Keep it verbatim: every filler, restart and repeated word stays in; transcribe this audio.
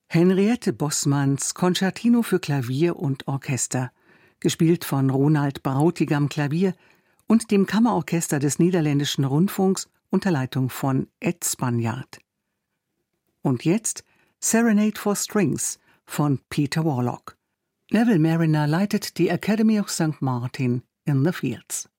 Henriette Bossmanns Concertino für Klavier und Orchester, gespielt von Ronald Broutigam Klavier und dem Kammerorchester des Niederländischen Rundfunks unter Leitung von Ed Spanjaard. Und jetzt Serenade for Strings von Peter Warlock. Neville Marriner leitet die Academy of Saint Martin in the Fields.